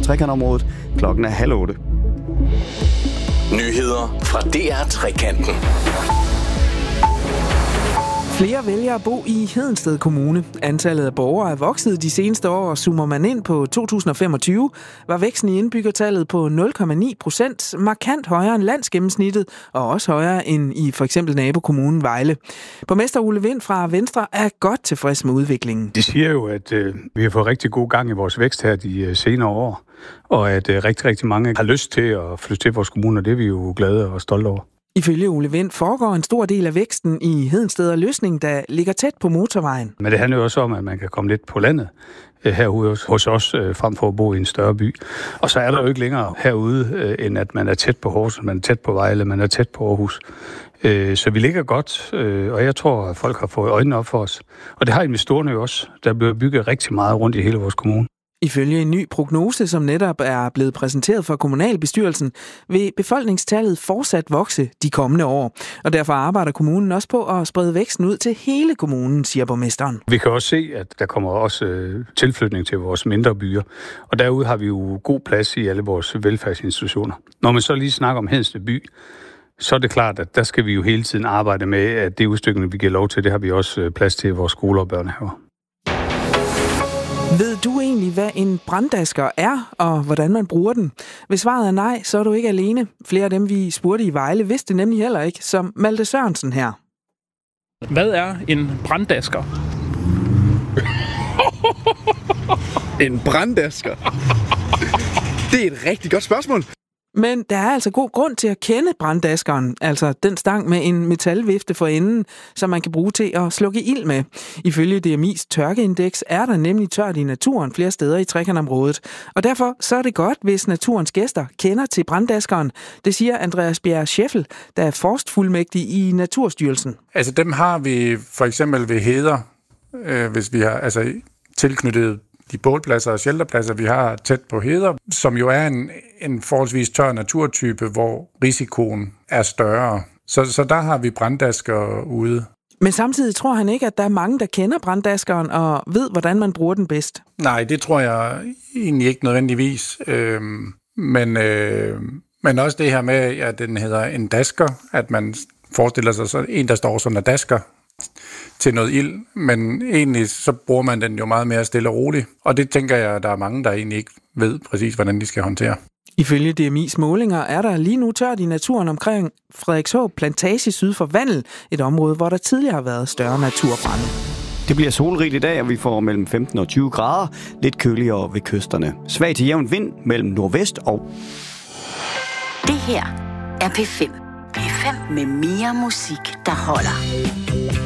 Trekantområdet. Klokken er 7:30. Nyheder fra DR Trekanten. Flere vælger at bo i Hedensted Kommune. Antallet af borgere er vokset de seneste år, og zoomer man ind på 2025, var væksten i indbyggertallet på 0,9%, markant højere end landsgennemsnittet, og også højere end i for eksempel nabokommunen Vejle. Borgmester Ole Wind fra Venstre er godt tilfreds med udviklingen. De siger jo, at vi har fået rigtig god gang i vores vækst her de senere år, og at rigtig mange har lyst til at flytte til vores kommune, og det er vi jo glade og stolte over. Ifølge Ole Wind foregår en stor del af væksten i Hedensted og Løsning, der ligger tæt på motorvejen. Men det handler jo også om, at man kan komme lidt på landet herude hos os, frem for at bo i en større by. Og så er der jo ikke længere herude, end at man er tæt på Horsens, man er tæt på Vejle, man er tæt på Aarhus. Så vi ligger godt, og jeg tror, at folk har fået øjnene op for os. Og det har investorerne jo også. Der bliver bygget rigtig meget rundt i hele vores kommune. Ifølge en ny prognose, som netop er blevet præsenteret for kommunalbestyrelsen, vil befolkningstallet fortsat vokse de kommende år. Og derfor arbejder kommunen også på at sprede væksten ud til hele kommunen, siger borgmesteren. Vi kan også se, at der kommer også tilflytning til vores mindre byer. Og derude har vi jo god plads i alle vores velfærdsinstitutioner. Når man så lige snakker om Hedensted by, så er det klart, at der skal vi jo hele tiden arbejde med, at det udstykke, vi giver lov til, det har vi også plads til i vores skoler og børnehaver. Ved du egentlig, hvad en branddasker er, og hvordan man bruger den? Hvis svaret er nej, så er du ikke alene. Flere af dem, vi spurgte i Vejle, vidste det nemlig heller ikke, som Malte Sørensen her. Hvad er en branddasker? En branddasker? Det er et rigtig godt spørgsmål. Men der er altså god grund til at kende branddaskeren, altså den stang med en metalvifte for enden, som man kan bruge til at slukke ild med. Ifølge DMI's tørkeindeks er der nemlig tørt i naturen flere steder i Trekantområdet. Og derfor så er det godt, hvis naturens gæster kender til branddaskeren. Det siger Andreas Bjerg Scheffel, der er forstfuldmægtig i Naturstyrelsen. Altså dem har vi for eksempel ved heder, hvis vi har tilknyttet de bålpladser og shelterpladser, vi har tæt på heder, som jo er en forholdsvis tør naturtype, hvor risikoen er større. Så der har vi branddasker ude. Men samtidig tror han ikke, at der er mange, der kender branddaskeren og ved, hvordan man bruger den bedst. Nej, det tror jeg egentlig ikke nødvendigvis. Men også det her med, at den hedder en dasker, at man forestiller sig så en, der står sådan en dasker til noget ild, men egentlig så bruger man den jo meget mere stille og roligt. Og det tænker jeg, at der er mange, der egentlig ikke ved præcis, hvordan de skal håndtere. Ifølge DMI's målinger er der lige nu tørt i naturen omkring Frederikshåb Plantage syd for Vandel, et område, hvor der tidligere har været større naturbrande. Det bliver solrigt i dag, og vi får mellem 15 og 20 grader. Lidt køligere ved kysterne. Svag til jævn vind mellem nordvest og... Det her er P5. P5 med mere musik, der holder.